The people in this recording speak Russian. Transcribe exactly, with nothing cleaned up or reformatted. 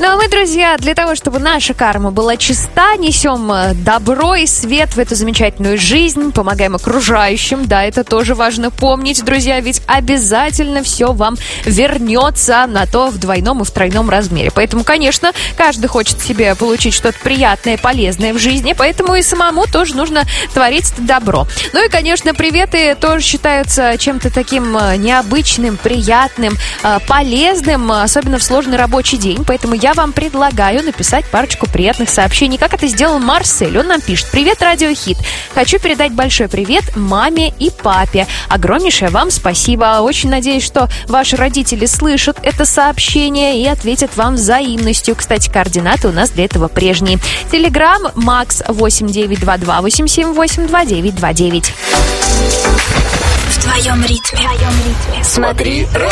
Ну а мы, друзья, для того, чтобы наша карма была чиста, несем добро и свет в эту замечательную жизнь, помогаем окружающим. Да, это тоже важно помнить, друзья, ведь обязательно все вам вернется на то в двойном и в тройном размере. Поэтому, конечно, каждый хочет себе получить что-то приятное, полезное в жизни, поэтому и самому тоже нужно творить добро. Ну и, конечно, приветы тоже считаются чем-то таким необычным, приятным, полезным, особенно в сложный рабочий день. Поэтому я вам предлагаю написать парочку приятных сообщений, как это сделал Марсель. Он нам пишет: «Привет, Радиохит. Хочу передать большой привет маме и папе. Огромнейшее вам спасибо. Очень надеюсь, что ваши родители слышат это сообщение и ответят вам взаимностью. Кстати, координаты у нас для этого прежние. Телеграм Макс восемь девять два два восемь семь восемь два девять два девять». В твоем ритме. Смотри,